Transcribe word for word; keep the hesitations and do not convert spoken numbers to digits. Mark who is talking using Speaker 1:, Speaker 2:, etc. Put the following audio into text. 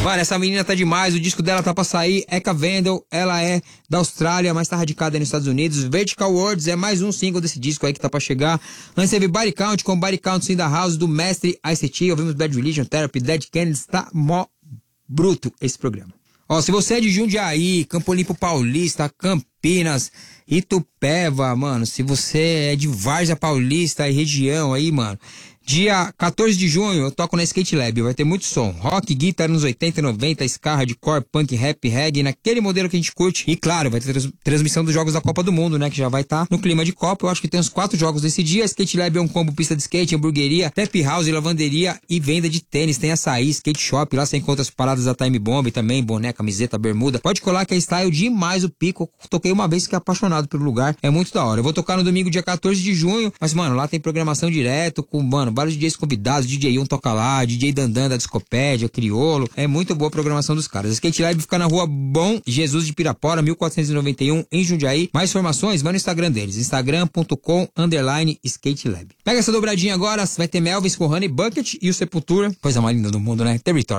Speaker 1: Mano, essa menina tá demais, o disco dela tá pra sair, Eka Vendel, ela é da Austrália, mas tá radicada aí nos Estados Unidos. Vertical Words é mais um single desse disco aí que tá pra chegar. Antes teve Body Count com Body Count in the House do mestre Ice T, ouvimos Bad Religion, Therapy, Dead Kennedys, tá mó bruto esse programa. Ó, se você é de Jundiaí, Campo Limpo Paulista, Campinas, Itupeva, mano, se você é de Várzea Paulista e região aí, mano, dia quatorze de junho eu toco na Skate Lab, vai ter muito som, rock, guitarra nos oitenta e noventa, ska, hardcore, punk, rap, reggae, naquele modelo que a gente curte. E claro, vai ter trans- transmissão dos jogos da Copa do Mundo, né, que já vai estar tá no clima de Copa. Eu acho que tem uns quatro jogos nesse dia. A Skate Lab é um combo pista de skate, hamburgueria, tap house, lavanderia e venda de tênis. Tem açaí, skate shop, lá você encontra as paradas da Time Bomb também, boné, camiseta, bermuda. Pode colar que é style demais o pico. Toquei uma vez, fiquei apaixonado pelo lugar, é muito da hora. Eu vou tocar no domingo, dia quatorze de junho, mas mano, lá tem programação direto com, mano, vários D Js convidados, D J um toca lá, D J Dandan da Discopédia, Criolo, é muito boa a programação dos caras. A Skate Lab fica na rua Bom Jesus de Pirapora, mil quatrocentos e noventa e um, em Jundiaí. Mais informações, vai no Instagram deles, instagram ponto com underline Skate Lab. Pega essa dobradinha agora, vai ter Melvins com Honey Bucket e o Sepultura, coisa mais linda do mundo, né? Territory.